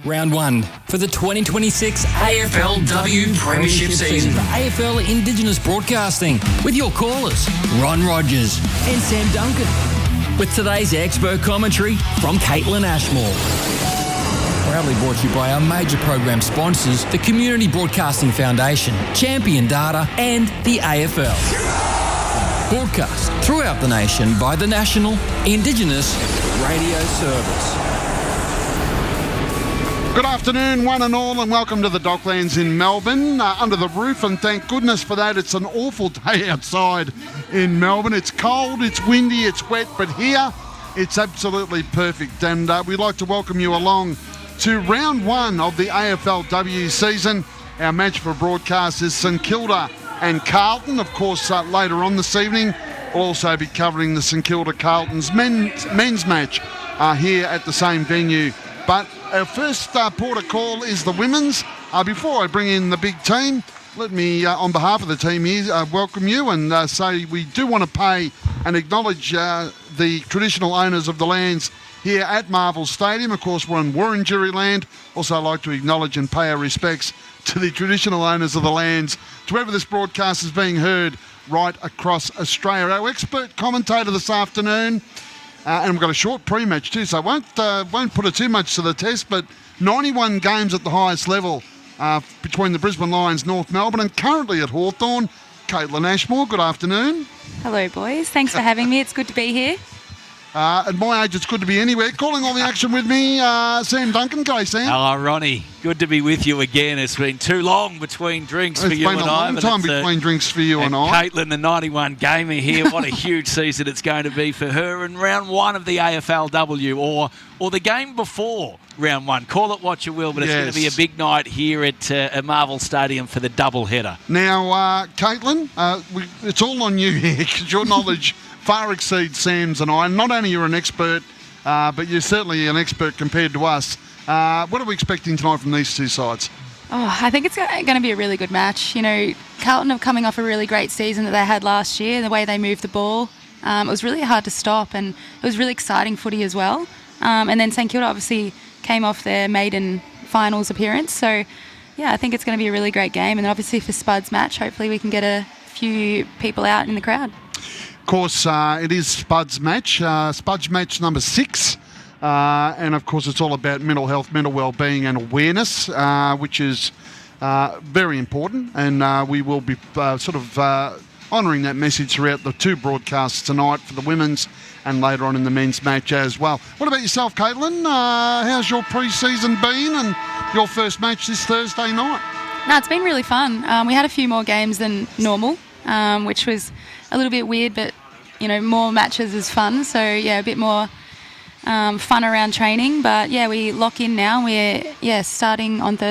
Round 1 for the 2026 AFLW Premiership season for AFL Indigenous Broadcasting with your callers, Ron Rogers and Sam Duncan. With today's expert commentary from Caitlin Ashmore. Proudly brought to you by our major program sponsors, the Community Broadcasting Foundation, Champion Data and the AFL. Broadcast throughout the nation by the National Indigenous Radio Service. Good afternoon, one and all, and welcome to the Docklands in Melbourne, under the roof, and thank goodness for that. It's an awful day outside in Melbourne. It's cold, it's windy, it's wet, but here it's absolutely perfect. And we'd like to welcome you along to round 1 of the AFLW season. Our match for broadcast is St Kilda and Carlton. Of course, later on this evening, we'll also be covering the St Kilda Carlton's men's match here at the same venue. But our first port of call is the women's. Before I bring in the big team, let me, on behalf of the team here, welcome you and say we do want to pay and acknowledge the traditional owners of the lands here at Marvel Stadium. Of course, we're on Wurundjeri land. Also like to acknowledge and pay our respects to the traditional owners of the lands, to wherever this broadcast is being heard right across Australia. Our expert commentator this afternoon, and we've got a short pre-match too, so I won't put it too much to the test, but 91 games at the highest level between the Brisbane Lions, North Melbourne, and currently at Hawthorn. Caitlin Ashmore, good afternoon. Hello, boys. Thanks for having me. It's good to be here. At my age, it's good to be anywhere. Calling all the action with me, Sam Duncan. G'day, Sam. Hello, Ronnie. Good to be with you again. It's been too long between drinks for you and I. It's been a long time between drinks for you and I. Caitlin, the 91 gamer here. What a huge season it's going to be for her. And round 1 of the AFLW, or the game before round 1. Call it what you will, but it's going to be a big night here at Marvel Stadium for the double header. Now, Caitlin, it's all on you here because your knowledge far exceeds Sam's and I. Not only you're an expert, but you're certainly an expert compared to us. What are we expecting tonight from these two sides? Oh, I think it's going to be a really good match. You know, Carlton are coming off a really great season that they had last year, the way they moved the ball. It was really hard to stop, and it was really exciting footy as well. And then St Kilda obviously came off their maiden finals appearance. So, yeah, I think it's going to be a really great game. And then obviously for Spud's match, hopefully we can get a few people out in the crowd. Of course, it is Spud's match number 6. And, of course, it's all about mental health, mental well-being and awareness, which is very important. And we will be honouring that message throughout the 2 broadcasts tonight for the women's and later on in the men's match as well. What about yourself, Caitlin? How's your pre-season been and your first match this Thursday night? No, it's been really fun. We had a few more games than normal, which was a little bit weird, but, you know, more matches is fun. So, yeah, a bit more fun around training. But, yeah, we lock in now. We're, starting on Thursday.